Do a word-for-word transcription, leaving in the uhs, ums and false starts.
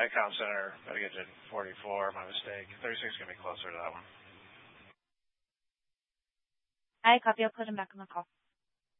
At Comm Center, gotta get to forty-four, my mistake. thirty-six is gonna be closer to that one. I copy. I'll put him back on the call.